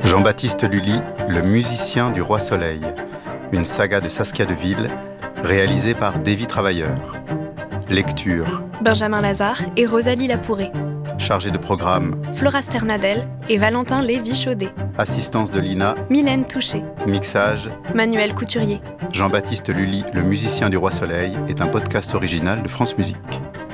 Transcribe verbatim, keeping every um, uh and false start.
Jean-Baptiste Lully, le musicien du Roi Soleil, une saga de Saskia Deville, réalisée par Davy Travailleur. Lecture Benjamin Lazare et Rosalie Lapouré. Chargé de programme Flora Sternadel et Valentin Lévy-Chaudet. Assistance de Lina Mylène Touché. Mixage Manuel Couturier. Jean-Baptiste Lully, le musicien du Roi Soleil, est un podcast original de France Musique.